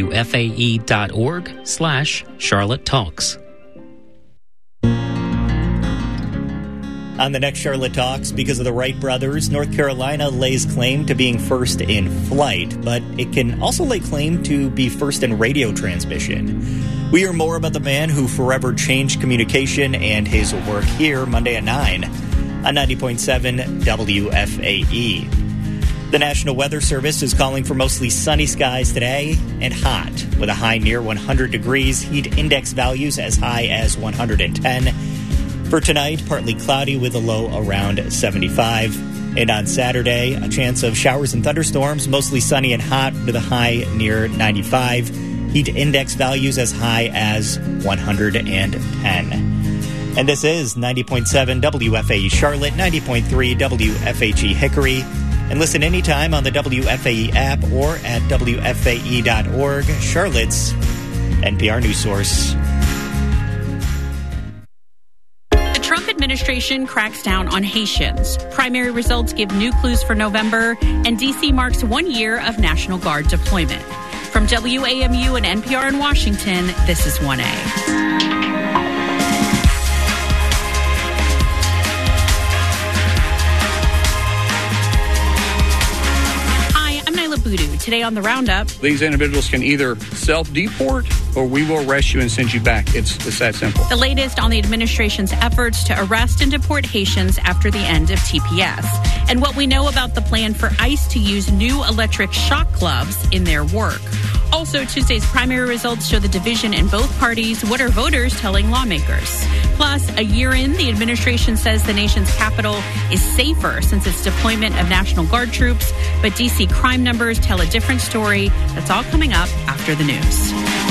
WFAE.org/Charlotte Talks. On the next Charlotte Talks, because of the Wright brothers, North Carolina lays claim to being first in flight, but it can also lay claim to be first in radio transmission. We hear more about the man who forever changed communication and his work here Monday at 9 on 90.7 WFAE. The National Weather Service is calling for mostly sunny skies today and hot, with a high near 100 degrees, heat index values as high as 110. For tonight, partly cloudy with a low around 75. And on Saturday, a chance of showers and thunderstorms, mostly sunny and hot with a high near 95. Heat index values as high as 110. And this is 90.7 WFAE Charlotte, 90.3 WFHE Hickory. And listen anytime on the WFAE app or at WFAE.org, Charlotte's NPR news source. Trump administration cracks down on Haitians. Primary results give new clues for November, and D.C. marks 1 year of National Guard deployment. From WAMU and NPR in Washington, this is 1A. Today on the Roundup, these individuals can either self-deport or we will arrest you and send you back. It's that simple. The latest on the administration's efforts to arrest and deport Haitians after the end of TPS, and what we know about the plan for ICE to use new electric shock gloves in their work. Also, Tuesday's primary results show the division in both parties. What are voters telling lawmakers? Plus, a year in, the administration says the nation's capital is safer since its deployment of National Guard troops. But D.C. crime numbers tell a different story. That's all coming up after the news.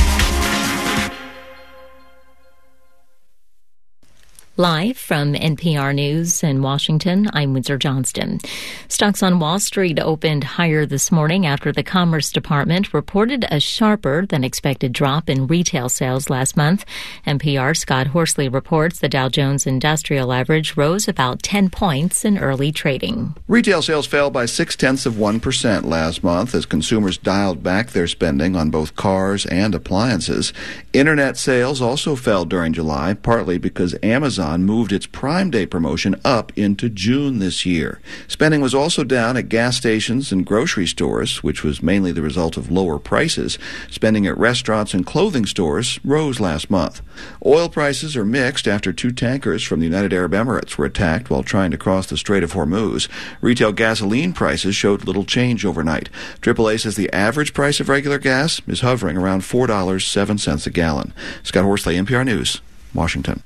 Live from NPR News in Washington, I'm Windsor Johnston. Stocks on Wall Street opened higher this morning after the Commerce Department reported a sharper than expected drop in retail sales last month. NPR's Scott Horsley reports the Dow Jones Industrial Average rose about 10 points in early trading. Retail sales fell by 0.6% last month as consumers dialed back their spending on both cars and appliances. Internet sales also fell during July, partly because Amazon moved its Prime Day promotion up into June this year. Spending was also down at gas stations and grocery stores, which was mainly the result of lower prices. Spending at restaurants and clothing stores rose last month. Oil prices are mixed after 2 tankers from the United Arab Emirates were attacked while trying to cross the Strait of Hormuz. Retail gasoline prices showed little change overnight. AAA says the average price of regular gas is hovering around $4.07 a gallon. Scott Horsley, NPR News, Washington.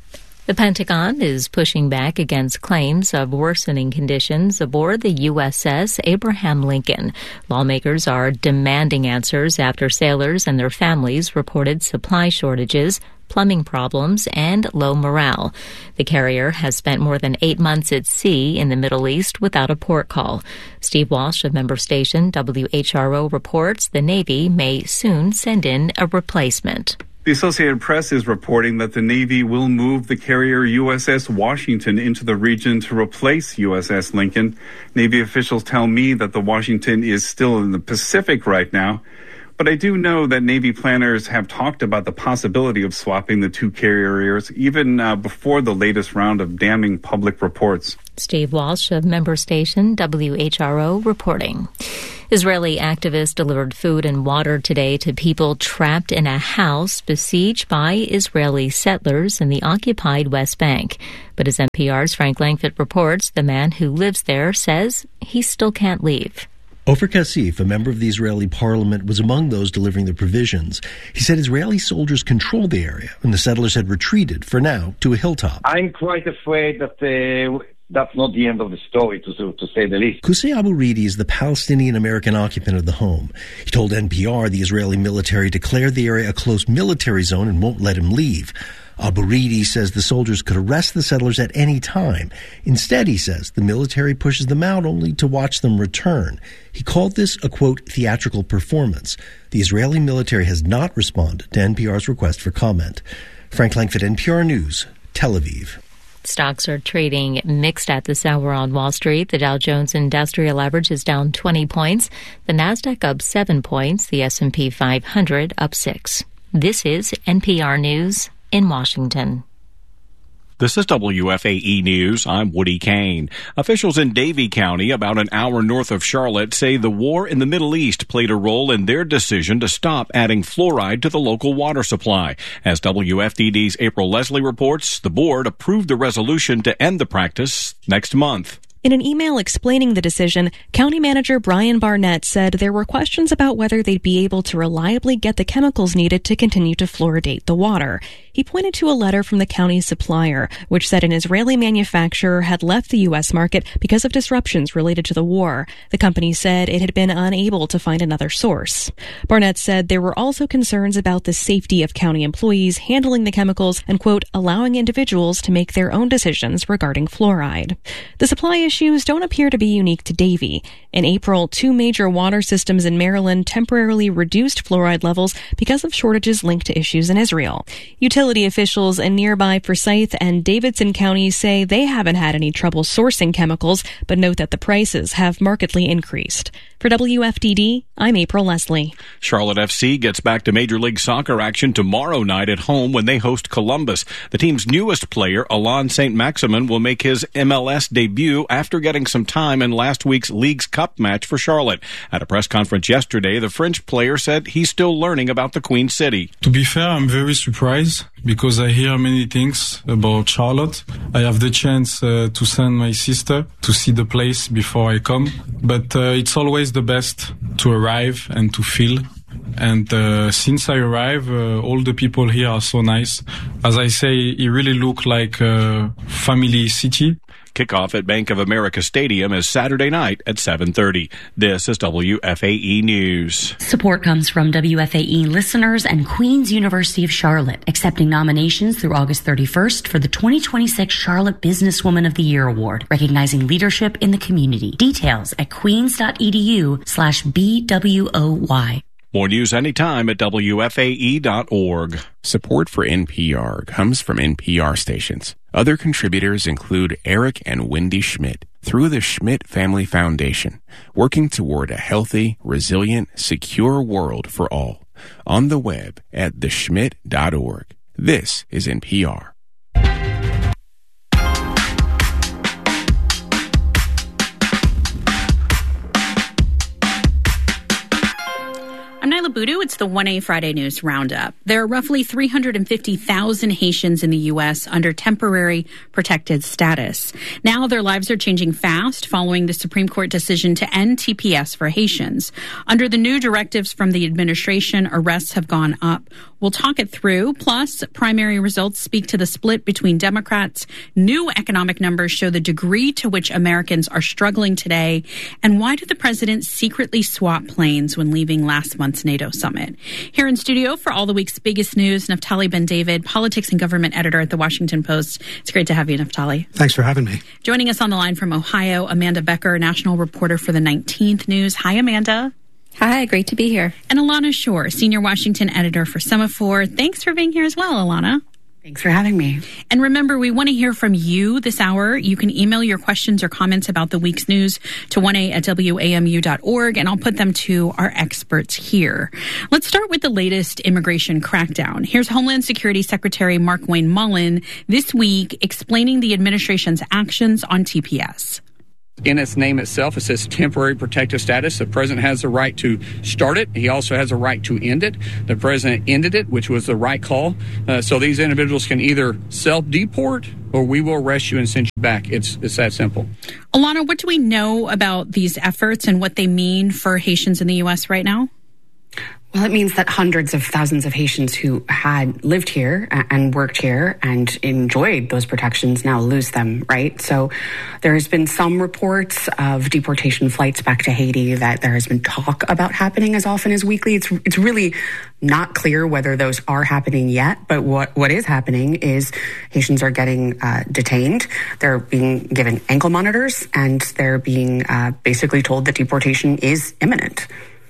The Pentagon is pushing back against claims of worsening conditions aboard the USS Abraham Lincoln. Lawmakers are demanding answers after sailors and their families reported supply shortages, plumbing problems, and low morale. The carrier has spent more than 8 months at sea in the Middle East without a port call. Steve Walsh of member station WHRO reports the Navy may soon send in a replacement. The Associated Press is reporting that the Navy will move the carrier USS Washington into the region to replace USS Lincoln. Navy officials tell me that the Washington is still in the Pacific right now. But I do know that Navy planners have talked about the possibility of swapping the two carriers even before the latest round of damning public reports. Steve Walsh of member station WHRO reporting. Israeli activists delivered food and water today to people trapped in a house besieged by Israeli settlers in the occupied West Bank. But as NPR's Frank Langfitt reports, the man who lives there says he still can't leave. Ofer Kassif, a member of the Israeli parliament, was among those delivering the provisions. He said Israeli soldiers control the area and the settlers had retreated, for now, to a hilltop. I'm quite afraid that that's not the end of the story, to say the least. Qusay Abu Ridi is the Palestinian-American occupant of the home. He told NPR the Israeli military declared the area a close military zone and won't let him leave. Abu Ridi says the soldiers could arrest the settlers at any time. Instead, he says, the military pushes them out only to watch them return. He called this a, quote, theatrical performance. The Israeli military has not responded to NPR's request for comment. Frank Langfitt, NPR News, Tel Aviv. Stocks are trading mixed at this hour on Wall Street. The Dow Jones Industrial Average is down 20 points. The Nasdaq up 7 points. The S&P 500 up 6. This is NPR News in Washington. This is WFAE News. I'm Woody Kane. Officials in Davie County, about an hour north of Charlotte, say the war in the Middle East played a role in their decision to stop adding fluoride to the local water supply. As WFDD's April Leslie reports, the board approved the resolution to end the practice next month. In an email explaining the decision, County Manager Brian Barnett said there were questions about whether they'd be able to reliably get the chemicals needed to continue to fluoridate the water. He pointed to a letter from the county's supplier, which said an Israeli manufacturer had left the U.S. market because of disruptions related to the war. The company said it had been unable to find another source. Barnett said there were also concerns about the safety of county employees handling the chemicals and, quote, allowing individuals to make their own decisions regarding fluoride. The supply issues don't appear to be unique to Davie. In April, 2 major water systems in Maryland temporarily reduced fluoride levels because of shortages linked to issues in Israel. Utility officials in nearby Forsyth and Davidson counties say they haven't had any trouble sourcing chemicals, but note that the prices have markedly increased. For WFDD, I'm April Leslie. Charlotte FC gets back to Major League Soccer action tomorrow night at home when they host Columbus. The team's newest player, Alon St. Maximin, will make his MLS debut after getting some time in last week's League's Cup match for Charlotte. At a press conference yesterday, the French player said he's still learning about the Queen City. To be fair, I'm very surprised because I hear many things about Charlotte. I have the chance to send my sister to see the place before I come, but it's always the best to arrive and to feel. And since I arrived, all the people here are so nice. As I say, it really looks like a family city. Kickoff at Bank of America Stadium is Saturday night at 7:30. This is WFAE News. Support comes from WFAE listeners and Queen's University of Charlotte, accepting nominations through August 31st for the 2026 Charlotte Businesswoman of the Year Award, recognizing leadership in the community. Details at queens.edu/BWOY. More news anytime at WFAE.org. Support for NPR comes from NPR stations. Other contributors include Eric and Wendy Schmidt through the Schmidt Family Foundation, working toward a healthy, resilient, secure world for all. On the web at theschmidt.org. This is NPR. I'm Nyla Boodoo. It's the 1A Friday News Roundup. There are roughly 350,000 Haitians in the U.S. under temporary protected status. Now their lives are changing fast following the Supreme Court decision to end TPS for Haitians. Under the new directives from the administration, arrests have gone up. We'll talk it through. Plus, primary results speak to the split between Democrats. New economic numbers show the degree to which Americans are struggling today. And why did the president secretly swap planes when leaving last month's NATO summit? Here in studio for all the week's biggest news, Naftali Ben-David, politics and government editor at The Washington Post. It's great to have you, Naftali. Thanks for having me. Joining us on the line from Ohio, Amanda Becker, national reporter for the 19th News. Hi, Amanda. Hi, great to be here. And Alana Shore, senior Washington editor for Semaphore. Thanks for being here as well, Alana. Thanks for having me. And remember, we want to hear from you this hour. You can email your questions or comments about the week's news to 1a@wamu.org, and I'll put them to our experts here. Let's start with the latest immigration crackdown. Here's Homeland Security Secretary Markwayne Mullin this week explaining the administration's actions on TPS. In its name itself, it says temporary protective status. The president has the right to start it. He also has a right to end it. The president ended it, which was the right call. So these individuals can either self-deport or we will arrest you and send you back. It's that simple. Alana, what do we know about these efforts and what they mean for Haitians in the U.S. right now? Well, it means that hundreds of thousands of Haitians who had lived here and worked here and enjoyed those protections now lose them, right? So there has been some reports of deportation flights back to Haiti that there has been talk about happening as often as weekly. It's really not clear whether those are happening yet, but what is happening is Haitians are getting detained. They're being given ankle monitors, and they're being basically told that deportation is imminent.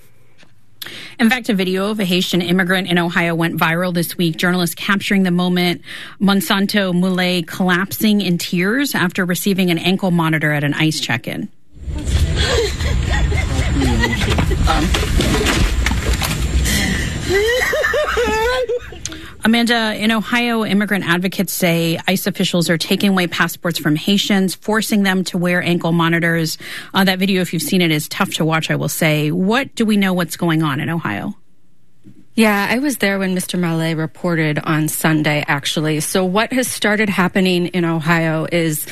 In fact, a video of a Haitian immigrant in Ohio went viral this week. Journalists capturing the moment Monsanto Moulet collapsing in tears after receiving an ankle monitor at an ICE check-in. Amanda, in Ohio, immigrant advocates say ICE officials are taking away passports from Haitians, forcing them to wear ankle monitors. That video, if you've seen it, is tough to watch, I will say. What do we know what's going on in Ohio? Yeah, I was there when Mr. Mallet reported on Sunday, actually. So what has started happening in Ohio is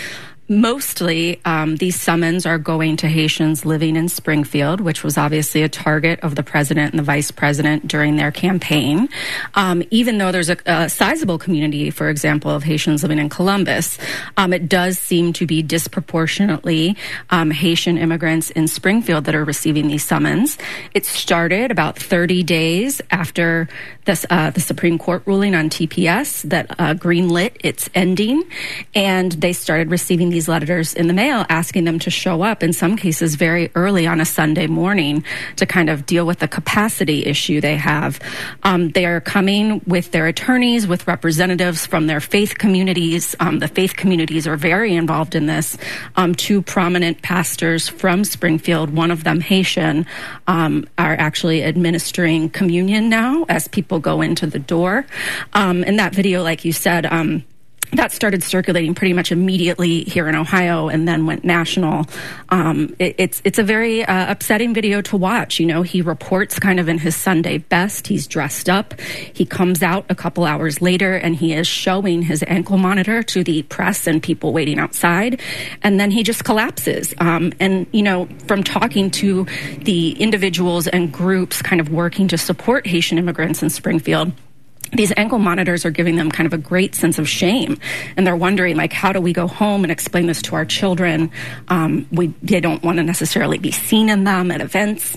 mostly these summons are going to Haitians living in Springfield, which was obviously a target of the president and the vice president during their campaign. Even though there's a sizable community, for example, of Haitians living in Columbus, it does seem to be disproportionately Haitian immigrants in Springfield that are receiving these summons. It started about 30 days after this, the Supreme Court ruling on TPS that greenlit its ending, and they started receiving these letters in the mail asking them to show up, in some cases very early on a Sunday morning, to kind of deal with the capacity issue they have. They are coming with their attorneys, with representatives from their faith communities. The faith communities are very involved in this. Two prominent pastors from Springfield, one of them Haitian, are actually administering communion now as people go into the door. And that video, like you said, that started circulating pretty much immediately here in Ohio and then went national. It's a very upsetting video to watch. You know, he reports kind of in his Sunday best. He's dressed up. He comes out a couple hours later and he is showing his ankle monitor to the press and people waiting outside. And then he just collapses. And, you know, from talking to the individuals and groups kind of working to support Haitian immigrants in Springfield, these ankle monitors are giving them kind of a great sense of shame. And they're wondering, like, how do we go home and explain this to our children? They don't want to necessarily be seen in them at events.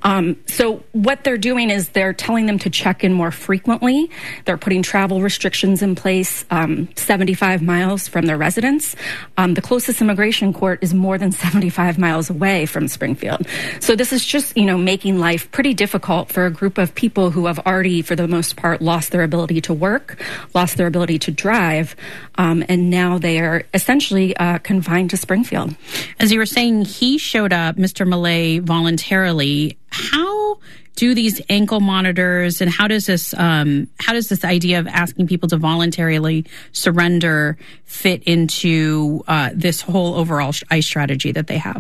So what they're doing is they're telling them to check in more frequently. They're putting travel restrictions in place 75 miles from their residence. The closest immigration court is more than 75 miles away from Springfield. So this is just, you know, making life pretty difficult for a group of people who have already, for the most part, lost their ability to work, lost their ability to drive, and now they are essentially confined to Springfield. As you were saying, he showed up, Mr. Mallet, voluntarily. How do these ankle monitors and how does this idea of asking people to voluntarily surrender fit into this whole overall ICE strategy that they have?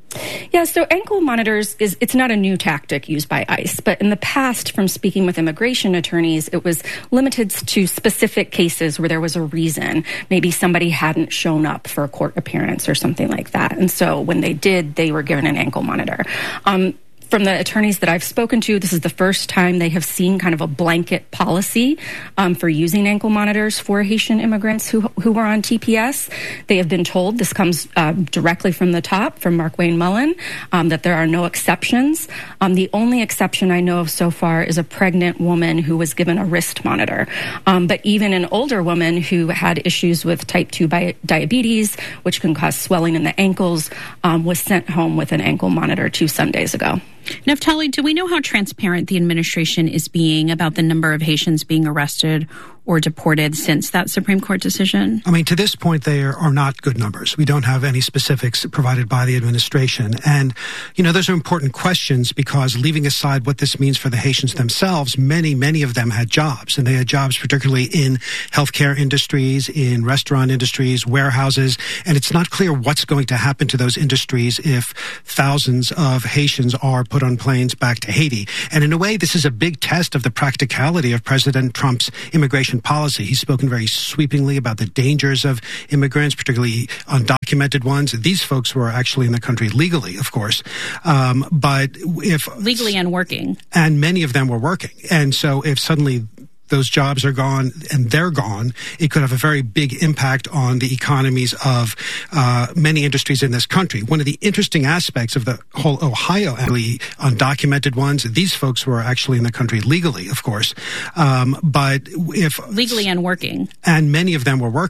Yeah, so ankle monitors it's not a new tactic used by ICE, but in the past, from speaking with immigration attorneys, it was limited to specific cases where there was a reason. Maybe somebody hadn't shown up for a court appearance or something like that. And so when they did, they were given an ankle monitor. From the attorneys that I've spoken to, this is the first time they have seen kind of a blanket policy for using ankle monitors for Haitian immigrants who were on TPS. They have been told, this comes directly from the top, from Markwayne Mullen, that there are no exceptions. The only exception I know of so far is a pregnant woman who was given a wrist monitor. But even an older woman who had issues with type 2 diabetes, which can cause swelling in the ankles, was sent home with an ankle monitor 2 Sundays ago. Naftali, do we know how transparent the administration is being about the number of Haitians being arrested or deported since that Supreme Court decision? I mean, to this point, they are not good numbers. We don't have any specifics provided by the administration. And, those are important questions because leaving aside what this means for the Haitians themselves, many of them had jobs. And they had jobs particularly in healthcare industries, in restaurant industries, warehouses. And it's not clear what's going to happen to those industries if thousands of Haitians are put on planes back to Haiti. And in a way, this is a big test of the practicality of President Trump's immigration policy. He's spoken very sweepingly about the dangers of immigrants, particularly undocumented ones. These folks were actually in the country legally, of course. But if legally and working. And many of them were working. And so if suddenly those jobs are gone and they're gone, it could have a very big impact on the economies of many industries in this country. One of the interesting aspects of the whole Ohio, undocumented ones, these folks were actually in the country legally, of course. But if legally and working. And many of them were working.